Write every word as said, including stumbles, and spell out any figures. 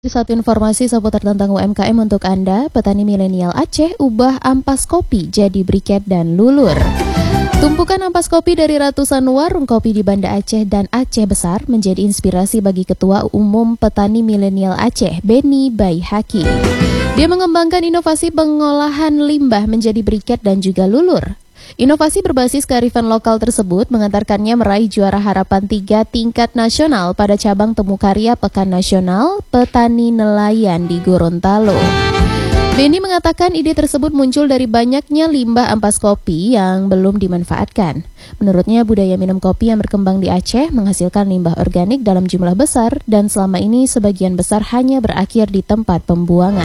Satu informasi seputar tentang U M K M untuk Anda, petani milenial Aceh ubah ampas kopi jadi briket dan lulur. Tumpukan ampas kopi dari ratusan warung kopi di Banda Aceh dan Aceh Besar menjadi inspirasi bagi Ketua Umum Petani Milenial Aceh, Beni Baihaqi. Dia mengembangkan inovasi pengolahan limbah menjadi briket dan juga lulur. Inovasi berbasis kearifan lokal tersebut mengantarkannya meraih juara harapan tiga tingkat nasional pada cabang temu karya Pekan Nasional Petani Nelayan di Gorontalo. Beni mengatakan ide tersebut muncul dari banyaknya limbah ampas kopi yang belum dimanfaatkan. Menurutnya, budaya minum kopi yang berkembang di Aceh menghasilkan limbah organik dalam jumlah besar dan selama ini sebagian besar hanya berakhir di tempat pembuangan.